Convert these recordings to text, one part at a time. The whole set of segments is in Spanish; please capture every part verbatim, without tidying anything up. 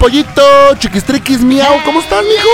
Chumpollito, Chiquistriquis, miau, ¿cómo estás, mijo?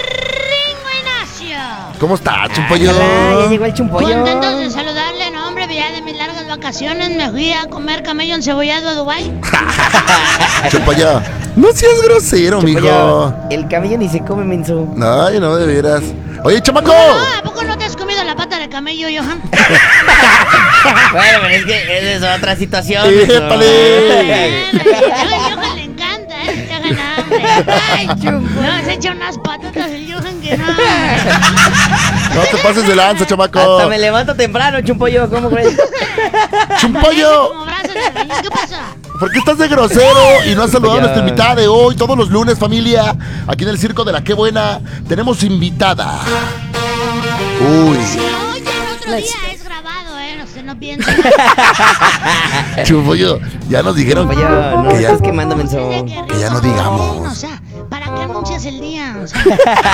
¿Cómo estás, Chumpollo? Ah, ya llegó el Chumpollo. Contentos de saludarle, no, hombre, ya de mis largas vacaciones me fui a comer camello encebollado a Dubái. Chumpollo, no seas grosero, mijo. El camello ni se come, menso. Ay, no, de veras. Oye, chamaco. No, ¿a poco no te has comido la pata de camello, Johan? Bueno, pero es que esa es otra situación. ¡Épale! A Johan le encanta, ¿eh? Johan, hambre. Ay, Chumpo. No, se echa unas patatas el Johan que no. No te pases de lanza, chamaco. Hasta me levanto temprano, Chumpollo, ¿cómo crees? Chumpollo. Como brazos de albañil, ¿qué pasa? ¿Por qué estás de grosero y no has saludado a nuestra invitada de hoy? Todos los lunes, familia, aquí en el Circo de la Qué Buena, tenemos invitada. Uy. Si oyen otro día es grabado, ¿eh? No sé, no piensen. Chumpollo, ya nos dijeron Chumpollo, no que ya, estás quemando, menso. que ya no digamos. O sea, ¿para qué anuncias el día? O sea,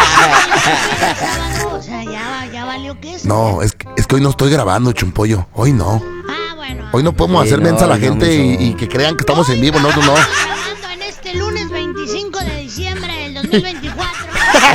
o sea ya, ya valió que eso. No, es que, es que hoy no estoy grabando, Chumpollo. Hoy no. Ah, bueno. Hoy no podemos Sí, hacer no, mensa a la no, gente menso. y, y que crean que estamos en vivo. No, no, no. Grabando en este lunes veinticinco de diciembre del dos mil veinticuatro.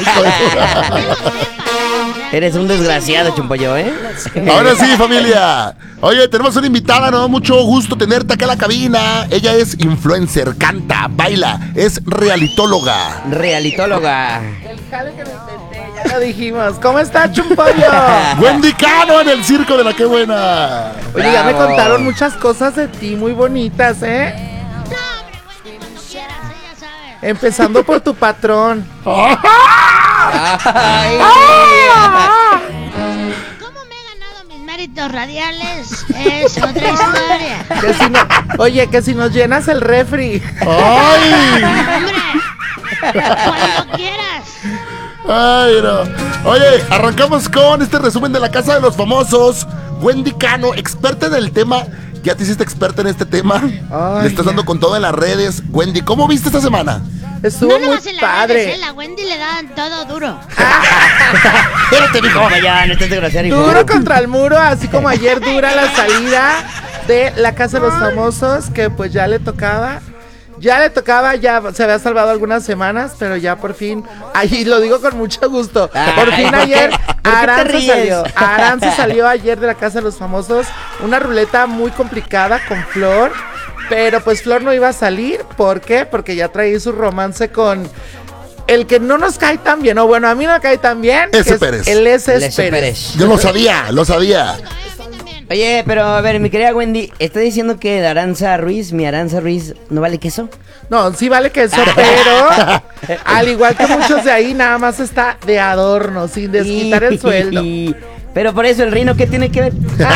Eres un desgraciado, Chumpollo, ¿eh? Ahora sí, familia. Oye, tenemos una invitada, ¿no? Mucho gusto tenerte acá en la cabina. Ella es influencer, canta, baila, es realitóloga. Realitóloga. El jale que me inventé, ya lo dijimos. ¿Cómo está, Chumpollo? Wendy Cano en el Circo de la Qué Buena. Oye, ya me Bravo. contaron muchas cosas de ti muy bonitas, ¿eh? No, hombre, Wendy, cuando quieras, ella sabe. Empezando por tu patrón. Ay. ¿Cómo me he ganado mis méritos radiales? Es otra historia. Que si no- oye, que si nos llenas el refri. ¡Ay! Hombre, cuando quieras. ¡Ay, no! Oye, arrancamos con este resumen de la Casa de los Famosos. Wendy Cano, experta en el tema. ¿Ya te hiciste experta en este tema? Ay, Le estás ya. dando con todo en las redes. Wendy, ¿cómo viste esta semana? Estuvo No muy nomás en las padre. redes, ¿eh? La Wendy le daban todo duro. Espérate, mijo. Chumpollo, no estés desgraciado, hijo. Duro contra el muro, así como ayer dura la salida de la Casa de los Famosos, que pues ya le tocaba. Ya le tocaba, ya se había salvado algunas semanas, pero ya por fin, ahí lo digo con mucho gusto, por fin Ay, ayer ¿por qué te Aran se ríes? salió, Aran se salió ayer de la Casa de los Famosos, una ruleta muy complicada con Flor, pero pues Flor no iba a salir, ¿por qué? Porque ya traía su romance con el que no nos cae tan bien, o bueno, a mí no me cae tan bien, Ese que es Pérez. el S. El S. Pérez. Pérez. Yo lo sabía, lo sabía. Oye, pero a ver, mi querida Wendy, ¿está diciendo que Aranza Ruiz, mi Aranza Ruiz, no vale queso? No, sí vale que eso, pero al igual que muchos de ahí, nada más está de adorno, sin desquitar el sueldo. Pero por eso, el reino, ¿qué tiene que ver?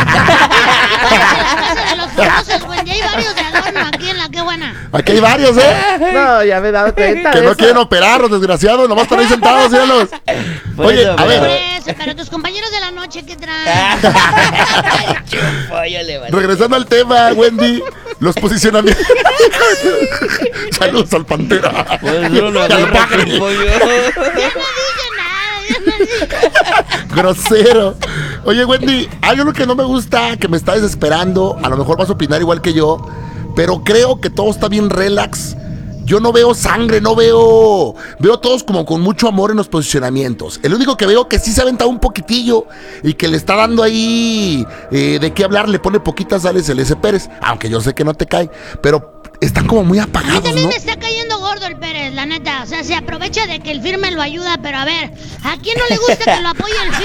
De los famosos, Wendy, hay varios de adorno aquí en la Qué Buena. Aquí hay varios, ¿eh? No, ya me he dado cuenta Que de no eso. quieren operar, los desgraciados. Nomás están ahí sentados, míralos. Por Oye, eso, a pero- ver. Por eso, pero tus compañeros de la noche, ¿qué traen? Chumpollo, le vale. Regresando al tema, Wendy, los posicionamientos. Saludos al Pantera. Pues no lo Y al agarra, Bagre. Chumpollo. Ya no dije nada, ya no dije. Grosero. Oye, Wendy, hay algo que no me gusta, que me está desesperando. A lo mejor vas a opinar igual que yo, pero creo que todo está bien relax. Yo no veo sangre, no veo... Veo todos como con mucho amor en los posicionamientos. El único que veo que sí se ha aventado un poquitillo y que le está dando ahí eh, de qué hablar, le pone poquitas sales el S. Pérez. Aunque yo sé que no te cae, pero están como muy A mí apagados, también ¿no? me está cayendo gordo el Pérez, la neta. O sea, se aprovecha de que el firme lo ayuda, pero a ver, ¿a quién no le gusta que lo apoye el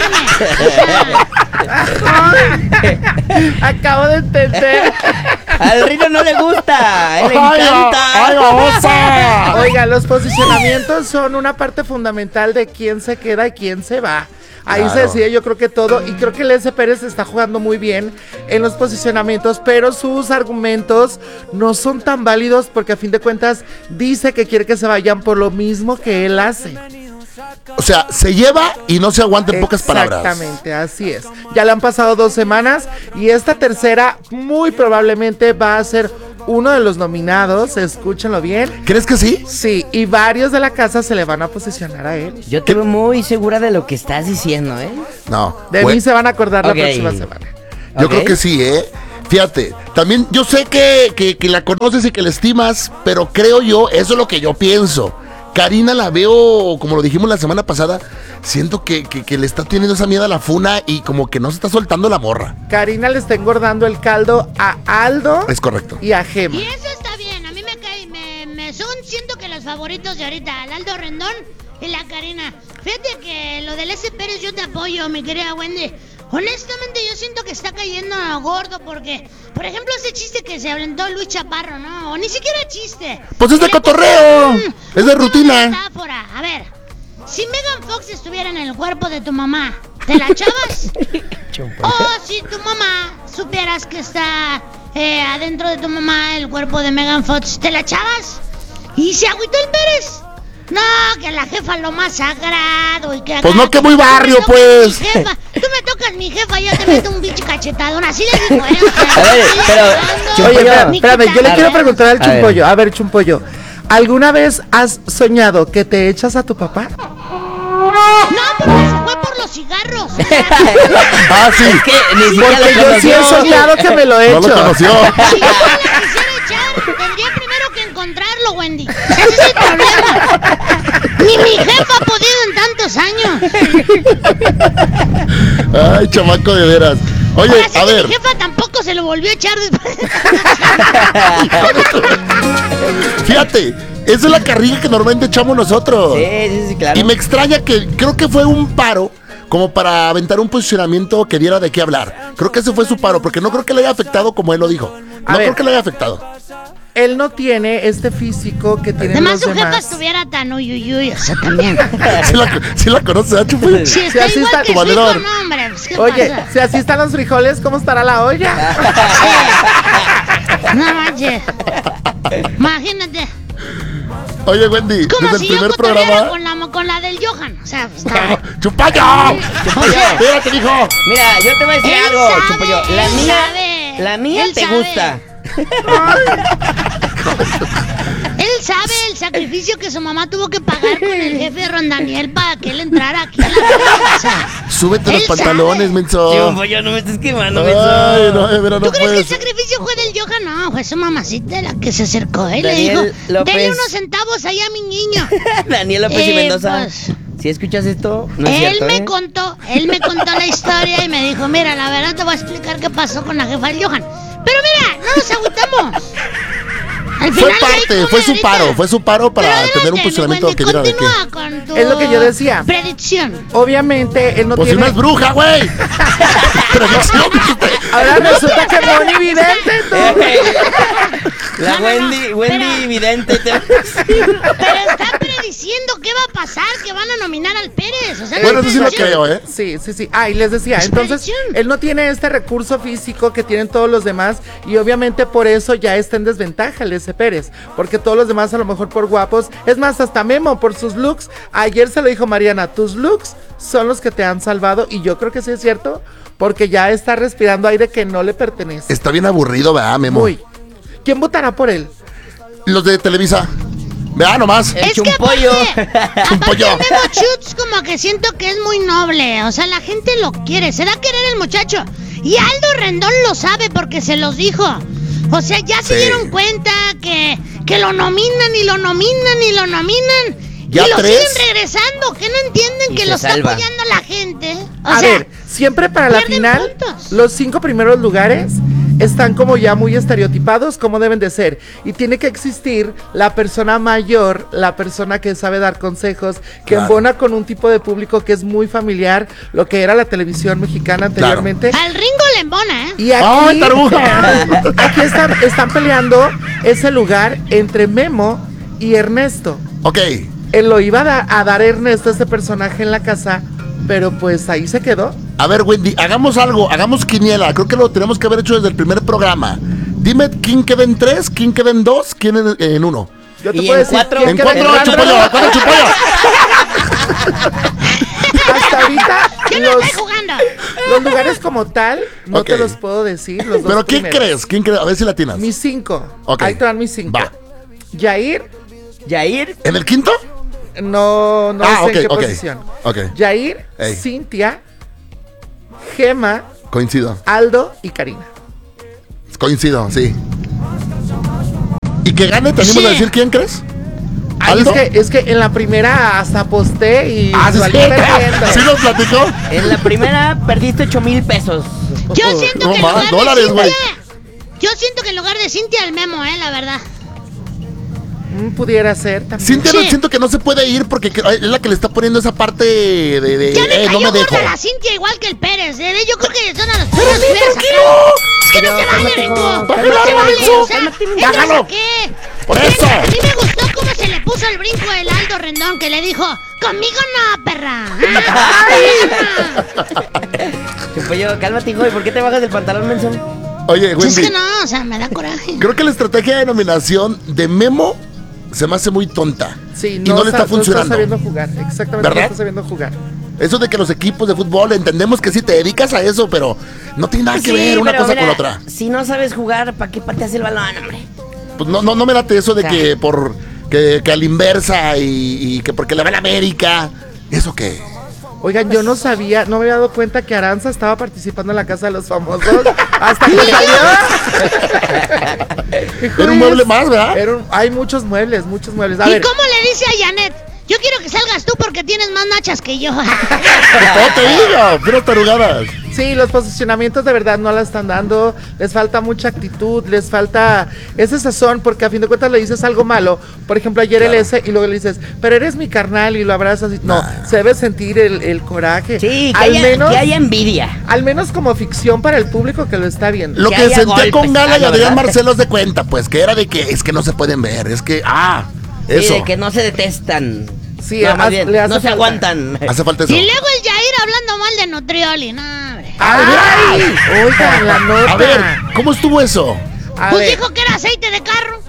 firme? O sea, Acabo de entender. Al reino no le gusta, a él le ¡Ay, encanta. ay, babosa! Oiga, los posicionamientos son una parte fundamental de quién se queda y quién se va. Ahí Claro. se decide yo creo que todo, y creo que el S. Pérez está jugando muy bien en los posicionamientos, pero sus argumentos no son tan válidos porque a fin de cuentas dice que quiere que se vayan por lo mismo que él hace. O sea, se lleva y no se aguanta en pocas palabras. Exactamente, así es. Ya le han pasado dos semanas y esta tercera muy probablemente va a ser uno de los nominados, escúchenlo bien. ¿Crees que sí? Sí, y varios de la casa se le van a posicionar a él. Yo te veo muy segura de lo que estás diciendo, ¿eh? No. De Bueno, mí se van a acordar Ok. la próxima semana. yo Ok. creo que sí, ¿eh? Fíjate, también yo sé que, que, que la conoces y que la estimas, pero creo yo, eso es lo que yo pienso. Karina la veo, como lo dijimos la semana pasada, siento que, que, que le está teniendo esa miedo a la funa y como que no se está soltando la morra. Karina le está engordando el caldo a Aldo. Es correcto. Y a Gema. Y eso está bien, a mí me cae, me, me son, siento que los favoritos de ahorita, el Aldo Rendón y la Karina. Fíjate que lo del S. Pérez yo te apoyo, mi querida Wendy. Honestamente yo siento que está cayendo gordo porque, por ejemplo, ese chiste que se aventó Luis Chaparro, ¿no? O ni siquiera chiste. Pues es de Le cotorreo, pusieron es de una rutina. metáfora. A ver, si Megan Fox estuviera en el cuerpo de tu mamá, ¿te la echabas? O si tu mamá supieras que está eh, adentro de tu mamá el cuerpo de Megan Fox, ¿te la echabas? Y se agüitó el Pérez. No, que la jefa lo más sagrado y que acá, Pues no, que muy tú me barrio, tocas pues. mi jefa, tú me tocas mi jefa, yo te meto un bicho cachetadón, así le digo, ¿eh? O sea, A ver, estoy pero, hablando, Chumpollo, Oye, espérame, ni espérame, yo le quitando, quiero ¿eh? preguntar al A ver. Chumpollo. A ver, Chumpollo, ¿alguna vez has soñado que te echas a tu papá? No, porque se fue por los cigarros. O sea, Ah, sí. Es que ni siquiera Porque lo yo sí he conoció. soñado que me lo he No hecho. lo conoció. si yo me la quisiera echar, tendría primero que encontrarlo, Wendy. Ese es el problema. Ni mi jefa ha podido en tantos años. Ay, chamaco de veras. Oye, Ahora sí a que ver. mi jefa tampoco se lo volvió a echar después. Fíjate, esa es la carrilla que normalmente echamos nosotros. Sí, sí, sí, claro. Y me extraña que creo que fue un paro como para aventar un posicionamiento que diera de qué hablar. Creo que ese fue su paro, porque no creo que le haya afectado como él lo dijo. A No ver. creo que le haya afectado. Él no tiene este físico que tienen Además, los su jefa demás. estuviera tan uyuyuy, o sea, también. ¿Sí la, sí la conoces, ¿eh, Chupoy? Si está así igual está que tu su hijo, valedor. no, hombre, pues, ¿qué Oye, pasa? si así están los frijoles, ¿cómo estará la olla? No manches. Imagínate. Oye, Wendy, Como desde el si yo primer cotorreara programa. con la, con la del Johan. O sea, pues, está... ¡Chupayo! Chupayo. Espérate, mijo. Mira, yo te voy a decir Él algo, sabe, Chumpollo. La él mía, sabe, la mía él te sabe. gusta. Él sabe el sacrificio que su mamá tuvo que pagar con el jefe de Ron Daniel para que él entrara aquí a la casa. O sea, Súbete los él pantalones, sabe. menso. Chumpollo, no me estés quemando, Ay, menso. no, de veras, ¿Tú no crees que el puedes. sacrificio fue del Johan? No, fue su mamacita la que se acercó y le Daniel dijo, López. denle unos centavos ahí a mi niño. Daniel López y Eh, Mendoza. pues, Si escuchas esto, no es él cierto, me ¿eh? contó, él me contó la historia y me dijo, mira, la verdad te voy a explicar qué pasó con la jefa del Johan. Pero mira, no nos agüitamos. Al Fue final, parte, ahí fue come su ahorita. paro, fue su paro para Pero tener un adelante, posicionamiento Wendy, que diera de qué. continúa con tu Es lo que yo decía. predicción. Obviamente, él no Pues si tiene... no es bruja, güey. Predicción. Ahora resulta que Moni vidente, tú. La No, no, Wendy, no, Wendy pero- vidente. Te... Pero está prediciendo qué va a pasar, que van a nominar al Pérez. O sea, Bueno, no eso sí lo predicción. creo, ¿eh? Sí, sí, sí. Ah, y les decía, Es entonces, predicción. él no tiene este recurso físico que tienen todos los demás y obviamente por eso ya está en desventaja el S. Pérez, porque todos los demás a lo mejor por guapos, es más, hasta Memo por sus looks. Ayer se lo dijo Mariana, tus looks son los que te han salvado y yo creo que sí es cierto, porque ya está respirando aire que no le pertenece. Está bien aburrido, ¿verdad, Memo? Muy. ¿Quién votará por él? Los de Televisa. Vea nomás. El Es que Chumpollo. aparte, aparte Chumpollo. Memo Chutz como que siento que es muy noble. O sea, la gente lo quiere. Se da a querer el muchacho. Y Aldo Rendón lo sabe porque se los dijo. O sea, ya se Sí. dieron cuenta que, que lo nominan y lo nominan y lo nominan. ¿Ya y lo tres? siguen regresando. Que no entienden Y que se lo está salva. apoyando la gente. O A sea, ver, siempre para la pierden final, puntos. los cinco primeros lugares están como ya muy estereotipados como deben de ser. Y tiene que existir la persona mayor, la persona que sabe dar consejos, que Claro. embona con un tipo de público que es muy familiar, lo que era la televisión mexicana anteriormente. al Ringo le embona, ¿eh? Y aquí, ¡Ay, taruja! aquí están, están peleando ese lugar entre Memo y Ernesto. Ok. Él lo iba a, da- a dar Ernesto, este personaje en la casa, pero pues ahí se quedó. A ver, Wendy, hagamos algo, hagamos quiniela. Creo que lo tenemos que haber hecho desde el primer programa. Dime quién queda en tres, quién queda en dos, quién en, en uno. Yo te Y puedo en decir cuatro- quién En queda cuatro, en cuatro. Chupollo, cuatro, Chupollo. Hasta ahorita Yo no los, estoy jugando. los lugares como tal no Ok. te los puedo decir. Los dos Pero ¿quién primeros. crees? ¿Quién crees? A ver si la atinas. Mis cinco. Ok. Ahí te van mis cinco. Va. Yair, Yair. ¿En el quinto? no, no Ah, sé ok, en qué ok. posición. Ok. Yair, Ey. Cintia, Gema, Coincido. Aldo y Karina. Coincido, sí. Y que gane, ¿te animas Sí. a decir quién crees? Ay, es ¿Aldo? que, es que en la primera hasta aposté y Ah, sí, salí sí. perdiendo. ¿Sí nos platicó? En la primera perdiste ocho mil pesos. Yo siento No que en más, lugar dólares, de güey. Cintia, yo siento que en lugar de Cintia el Memo, eh, la verdad. Mm, pudiera ser también. Cintia no- Sí. siento que no se puede ir porque que- es la que le está poniendo esa parte de, de Ya me eh, cayó no me dejo. gorda la Cintia igual que el Pérez, eh. Yo creo que son a los primeros que hubieran sacado. Es que no se vale, Rico. Bájalo, No se vale, Menso. o sea, ¿ella Bájalo. qué? Por Fíjate, eso. A mí me gustó cómo se le puso el brinco el Aldo Rendón, que le dijo, conmigo no, perra. Ah, conmigo no. Chupollo, cálmate, hijo. ¿Y por qué te bajas del pantalón, menso? Oye, Pues es Wendy, que no, o sea, me da coraje. creo que la estrategia de nominación de Memo se me hace muy tonta. Sí, y no le sa- está funcionando. No está sabiendo jugar, exactamente, ¿Verdad? no está sabiendo jugar. Eso de que los equipos de fútbol, entendemos que sí te dedicas a eso, pero no tiene nada que Sí, ver una pero cosa mira, con otra. Si no sabes jugar, ¿para qué pateas el balón, hombre? Pues no, no, no me late eso de Ya. que por que, que a la inversa y, y que porque la ve la América. ¿Eso qué? Oigan, yo no sabía, no me había dado cuenta que Aranza estaba participando en la Casa de los Famosos hasta que salió. Hijo, Era un es- mueble más, ¿verdad? era un- hay muchos muebles, muchos muebles. A ¿Y ver, cómo le dice a Janet? Yo quiero que salgas tú porque tienes más nachas que yo. No te digo, pero tarugadas. sí, los posicionamientos de verdad no la están dando, les falta mucha actitud, les falta ese sazón, porque a fin de cuentas le dices algo malo, por ejemplo ayer el S y luego le dices, pero eres mi carnal y lo abrazas y no, Nah. se debe sentir el, el coraje. Sí, que al haya, menos, que haya envidia. al menos como ficción para el público que lo está viendo. Lo Que que, haya sentía golpes. con Gala Ah, y no, Adrián ¿verdad? Marcelos de cuenta, pues, que era de que es que no se pueden ver, es que, ah, Sí, eso. de que no se detestan. Sí, no, más haz- bien, le hace no se falta. aguantan. Hace falta eso. Y luego el Jair hablando mal de Nutrioli, no, hombre. ¡Ay! Oigan, la nota. A ver, ¿cómo estuvo eso? A Pues ver, dijo que era aceite de carro.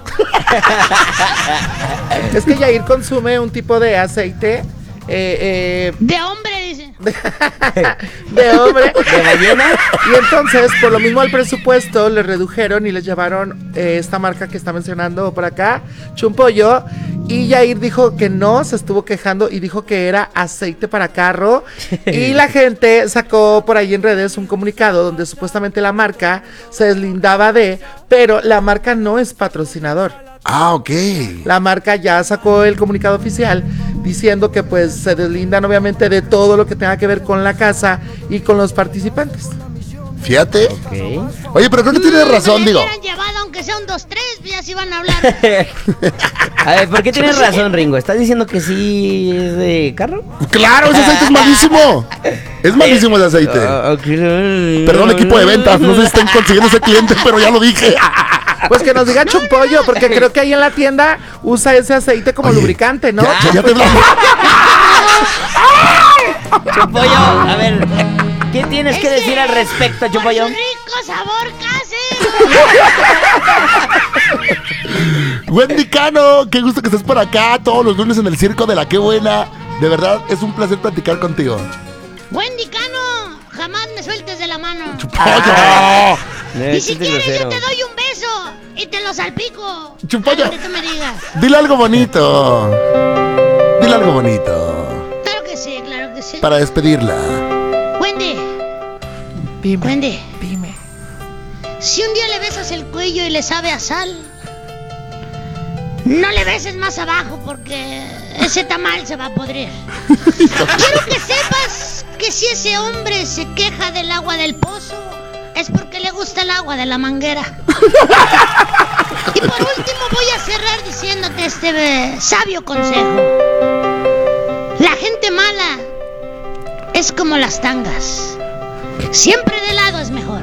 es que Yair consume un tipo de aceite eh, De hombre, dice. eh, de hombre. ¿De ballena? Y entonces, por lo mismo al presupuesto, le redujeron y les llevaron eh, esta marca que está mencionando por acá, Chumpollo. Y Yair dijo que no, se estuvo quejando y dijo que era aceite para carro. Y la gente sacó por ahí en redes un comunicado donde supuestamente la marca se deslindaba de, pero la marca no es patrocinador. Ah, ok. La marca ya sacó el comunicado oficial diciendo que pues se deslindan obviamente de todo lo que tenga que ver con la casa y con los participantes. Fíjate. Ok. Oye, pero creo que tienes razón, Me digo. hubieran llevado, aunque sea un dos tres, ya se iban a hablar. A ver, ¿por qué tienes razón, Ringo? ¿Estás diciendo que sí es de carro? Claro, ese aceite es malísimo. Es malísimo ese aceite. Ah, ok. Perdón, equipo de ventas, no sé si están consiguiendo ese cliente, pero ya lo dije. Pues que nos diga Chumpollo, porque creo que ahí en la tienda usa ese aceite como Oye, lubricante, ¿no? Ya, ya te Chupollo, a ver, ¿qué tienes que Es decir al respecto, Por Chupollo? su rico sabor casero. Wendy Cano, qué gusto que estés por acá todos los lunes en el Circo de la Qué Buena. De verdad, es un placer platicar contigo. Wendy Cano, jamás me sueltes de la mano. ¡Pollo! Y si quieres, yo te doy un beso y te lo salpico. Chupollo. A donde tú me digas. Dile algo bonito. Dile algo bonito. Claro que sí, claro que sí. Para despedirla. Wendy, Dime, Wendy, dime. si un día le besas el cuello y le sabe a sal, no le beses más abajo porque ese tamal se va a podrir. Quiero que sepas que si ese hombre se queja del agua del pozo, es porque le gusta el agua de la manguera. Y por último voy a cerrar diciéndote este eh, sabio consejo. La gente mala es como las tangas. Siempre de lado es mejor.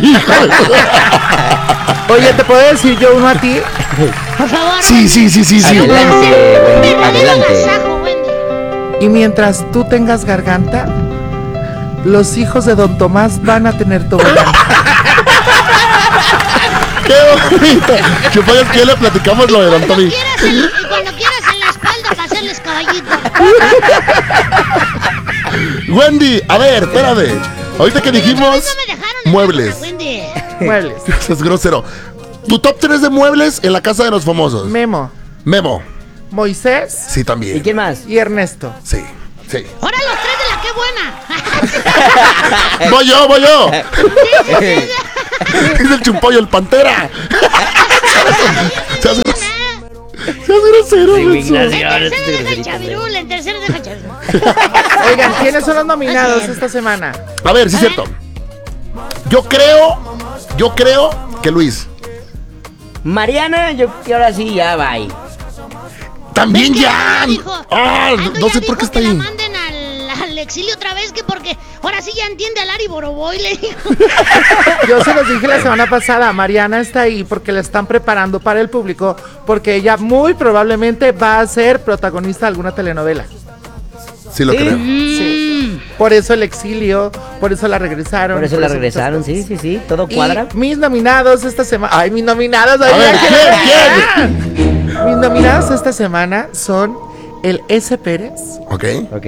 Oye, ¿te puedo decir yo uno a ti? Por favor. Sí, sí, sí, sí, sí. Adelante, Un Wendy, verdadero adelante. agasajo, Wendy. Y mientras tú tengas garganta, los hijos de Don Tomás van a tener tobogán. ¡Qué bonito! Chupollo, es que ya le platicamos lo de Don Cuando Tommy. quieras en, y cuando quieras en la espalda para hacerles caballito. Wendy, a ver, espérame. Ahorita que dijimos No me dejaron en muebles. la Wendy. Muebles. Eso es grosero. Tu top tres de muebles en la casa de los famosos. Memo, Memo. Moisés Sí, ¿Y también. quién más? y Ernesto. Sí, sí. Ahora los tres de la que buena. Voy yo, voy yo. Dice el Chumpollo, el Pantera. Seas grosero, Sí, menso. El gracias. tercero deja Chavirul, el tercero deja Chavirul. Oigan, ¿quiénes son los nominados esta semana? A ver, sí es cierto. Yo creo, yo creo que Luis. Mariana, yo creo que ahora sí ya va. También ¿Ves que ya. Aldo dijo? Ah, Aldo no ya sé por qué dijo está que ahí. la manden al, al exilio otra vez, que porque ahora sí ya entiende a Lari Boroboy, le dijo. Yo se los dije la semana pasada, Mariana está ahí porque la están preparando para el público, porque ella muy probablemente va a ser protagonista de alguna telenovela. Sí lo Sí. creo. Sí. Por eso el exilio, por eso la regresaron. Por eso la muchas regresaron, sí, cosas. sí, sí. Todo Y cuadra. mis nominados esta semana. Ay, mis nominados. A ver, ¿quién, quién? Mis nominados esta semana son el S. Pérez, Ok, Ok,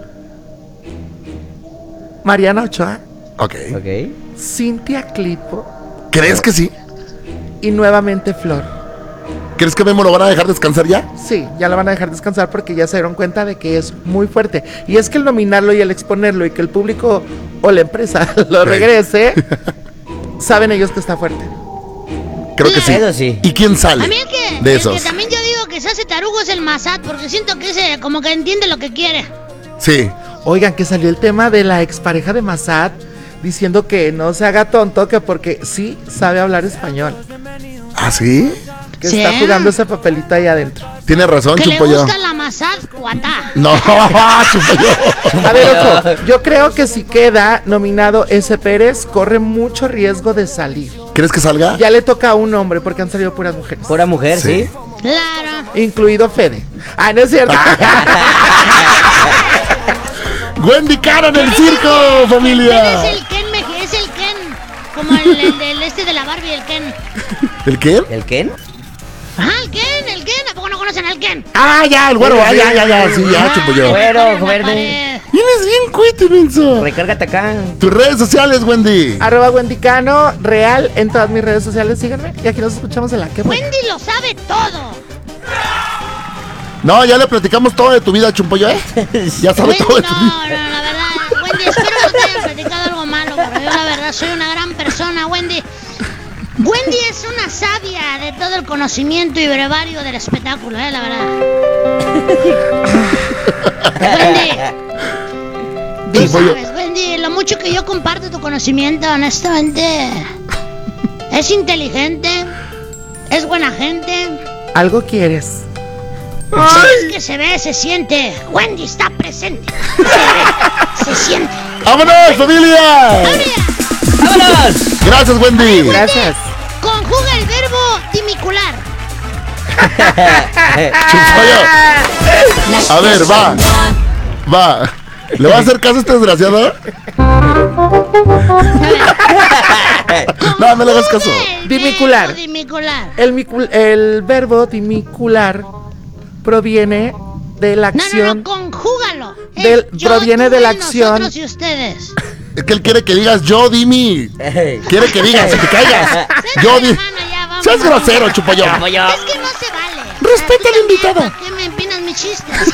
Mariana Ochoa, ok. ok. Cintia Clitbo ¿Crees que sí? y nuevamente Flor. ¿Crees que Memo lo van a dejar descansar ya? Sí, ya la van a dejar descansar porque ya se dieron cuenta de que es muy fuerte. Y es que el nominarlo y el exponerlo y que el público o la empresa lo regrese, saben ellos que está fuerte. Creo que sí. Eso sí. ¿Y quién sale A mí el que, de el esos? que también yo digo que se hace tarugo es el Mazat, porque siento que ese como que entiende lo que quiere. Sí. Oigan, que salió el tema de la expareja de Mazat diciendo que no se haga tonto, que porque sí sabe hablar español. ¿Ah, sí? Que Sí. está jugando ese papelito ahí adentro. Tiene razón, Que le Chumpollo. gusta la Mazat, cuatá. No, Chumpollo. A ver, ojo, yo creo que si queda nominado S. Pérez, corre mucho riesgo de salir. ¿Crees que salga? Ya le toca a un hombre porque han salido puras mujeres. Pura mujer, Sí. sí. Claro. Incluido Fede. Ah, no es cierto. Wendy Cara en el circo, Él familia. es el Ken, Meje- es el Ken. Como el, el del este de la Barbie, el Ken. ¿El qué? ¿El Ken? Ajá, el Ken, el Ken. ¿A poco no conocen al Ken? Ah, ya, el güero. Ah, ya, ya, ya. Sí, ya, Chumpollo. Güero, Sale en la verde. pared. Vienes bien cuete, menso. Recárgate acá. Tus redes sociales, Wendy. Arroba Wendicano, real en todas mis redes sociales. Síganme. Y aquí nos escuchamos en la que buena. Wendy lo sabe todo. No, ya le platicamos todo de tu vida, Chumpollo, ¿eh? Ya sabe Wendy, todo de no, tu no, vida. la verdad. Wendy, espero no te hayan platicado algo malo, pero yo la verdad soy una gran persona, Wendy. Wendy es una sabia de todo el conocimiento y brevario del espectáculo, eh, la verdad. Wendy, tú Chumpollo. sabes, Wendy, lo mucho que yo comparto tu conocimiento, honestamente. Es inteligente, es buena gente. Algo quieres. Es que se ve, se siente. Wendy está presente. Se ve, se siente. ¡Vámonos, familia! ¡Vámonos! Gracias, Wendy. Gracias. Conjuga el verbo dimicular. Chumpollo. A ver, va. Va. ¿Le va a hacer caso a este desgraciado? No, no le hagas caso. El Dimicular. verbo Dimicular. El, micul- el verbo dimicular proviene de la No, no, acción. no, conjúgalo. Es Del- yo, proviene tú de la y acción. Nosotros y ustedes. Es que él quiere que digas yo, Dimi. Quiere que digas, que te caigas. Yo, Dimi. Seas grosero, Chumpollo. Chumpollo. Es que no se vale. Respeta al A ti también, invitado. ¿por qué me empinas mis chistes?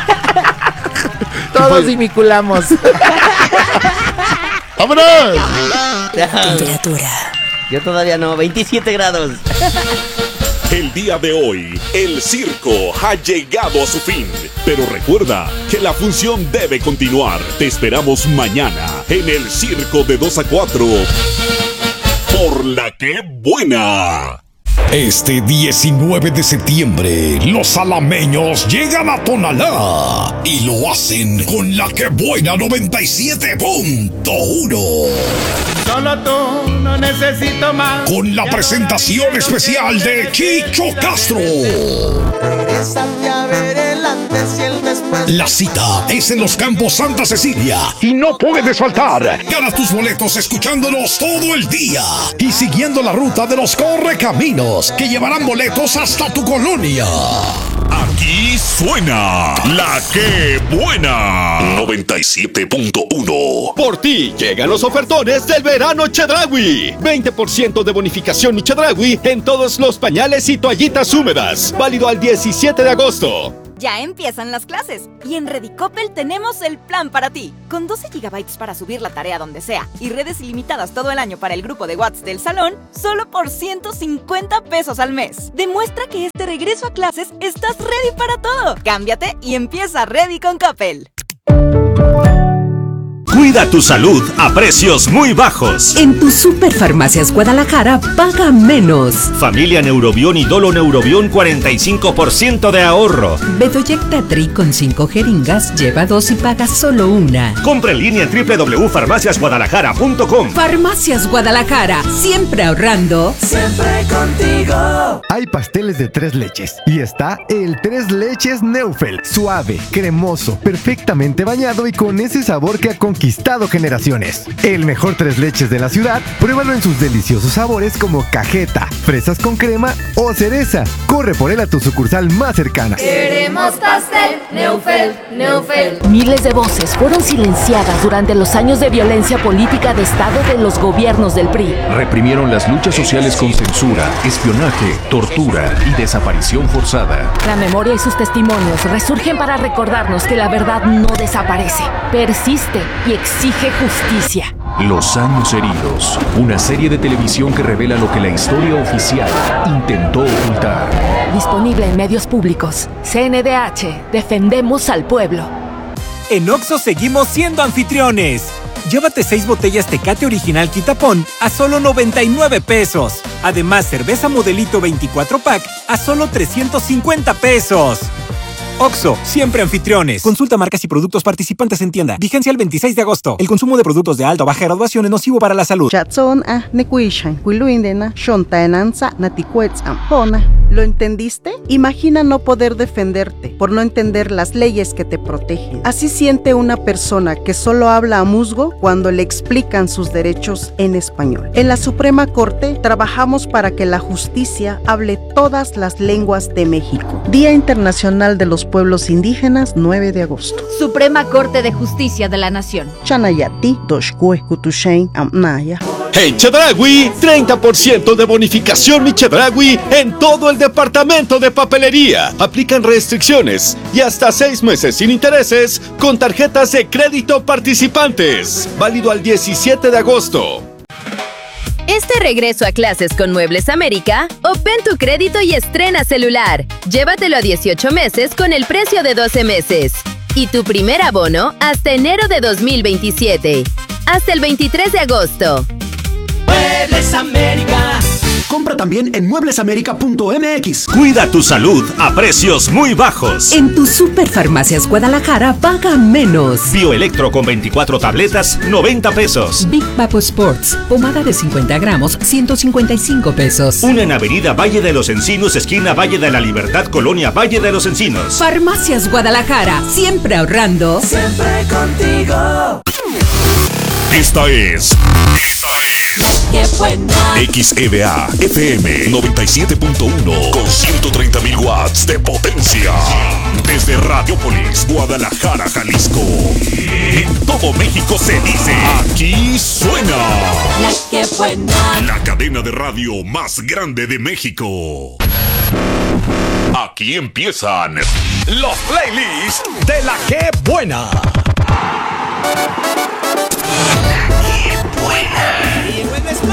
Todos dimiculamos. ¡Vámonos! Temperatura. Yo todavía no, veintisiete grados. El día de hoy, el circo ha llegado a su fin. Pero recuerda que la función debe continuar. Te esperamos mañana en el circo de dos a cuatro. Por la que buena. Este diecinueve de septiembre, los alameños llegan a Tonalá y lo hacen con la que buena noventa y siete punto uno. Solo tú, no necesito más. Con la presentación especial de Chicho Castro. La cita es en los Campos Santa Cecilia y no puedes faltar. Gana tus boletos escuchándonos todo el día y siguiendo la ruta de los correcaminos que llevarán boletos hasta tu colonia. Aquí suena la que buena noventa y siete punto uno. Por ti llegan los ofertones del verano Chedraui. veinte por ciento de bonificación y Chedraui en todos los pañales y toallitas húmedas. Válido al diecisiete de agosto. Ya empiezan las clases y en Redicopel tenemos el plan para ti. Con doce gigabytes para subir la tarea donde sea y redes ilimitadas todo el año para el grupo de WhatsApp del salón, solo por ciento cincuenta pesos al mes. Demuestra que este regreso a clases estás ready para todo. Cámbiate y empieza Ready con Coppel. Cuida tu salud a precios muy bajos. En tu Superfarmacias Guadalajara paga menos. Familia Neurobión y Dolo Neurobión cuarenta y cinco por ciento de ahorro. Bedoyecta Tri con cinco jeringas lleva dos y paga solo una. Compra en línea en doble u doble u doble u punto farmacias guadalajara punto com. Farmacias Guadalajara, siempre ahorrando. Siempre contigo. Hay pasteles de tres leches y está el tres leches Neufel. Suave, cremoso, perfectamente bañado y con ese sabor que ha conquistado generaciones. El mejor tres leches de la ciudad, pruébalo en sus deliciosos sabores como cajeta, fresas con crema o cereza. Corre por él a tu sucursal más cercana. Queremos pastel, Neufel, Neufel. Miles de voces fueron silenciadas durante los años de violencia política de Estado de los gobiernos del P R I. Reprimieron las luchas sociales con censura, espionaje, tortura y desaparición forzada. La memoria y sus testimonios resurgen para recordarnos que la verdad no desaparece, persiste y exige justicia. Los años heridos, una serie de televisión que revela lo que la historia oficial intentó ocultar. Disponible en medios públicos. C N D H, defendemos al pueblo. En Oxxo seguimos siendo anfitriones. Llévate seis botellas Tecate Original Quitapón a solo noventa y nueve pesos. Además, cerveza Modelito veinticuatro pack a solo trescientos cincuenta pesos. Oxxo, siempre anfitriones. Consulta marcas y productos participantes en tienda. Vigencia el veintiséis de agosto. El consumo de productos de alta o baja graduación es nocivo para la salud. ¿Lo entendiste? Imagina no poder defenderte por no entender las leyes que te protegen. Así siente una persona que solo habla a musgo cuando le explican sus derechos en español. En la Suprema Corte trabajamos para que la justicia hable todas las lenguas de México. Día Internacional de los Pueblos Indígenas, nueve de agosto. Suprema Corte de Justicia de la Nación. Chanayati, Doshkue, Kutushain, Amnaya. En Chedraui, treinta por ciento de bonificación Mi Chedraui en todo el departamento de papelería. Aplican restricciones y hasta seis meses sin intereses con tarjetas de crédito participantes. Válido al diecisiete de agosto. Este regreso a clases con Muebles América, obtén tu crédito y estrena celular. Llévatelo a dieciocho meses con el precio de doce meses. Y tu primer abono hasta enero de dos mil veintisiete. Hasta el veintitrés de agosto. Muebles América. Compra también en muebles américa punto m x. Cuida tu salud a precios muy bajos. En tu Superfarmacias Guadalajara paga menos. Bioelectro con veinticuatro tabletas, noventa pesos. Big Papo Sports, pomada de cincuenta gramos, ciento cincuenta y cinco pesos. Una en Avenida Valle de los Encinos, esquina Valle de la Libertad, Colonia Valle de los Encinos. Farmacias Guadalajara, siempre ahorrando. Siempre contigo. Esta es... Esta es... ¡Qué buena! X E V A F M noventa y siete punto uno con ciento treinta mil watts de potencia. Desde Radiopolis, Guadalajara, Jalisco. En todo México se dice... Aquí suena... ¡La que buena! La cadena de radio más grande de México. Aquí empiezan... Los playlists de La Que Buena. ¡Qué buena!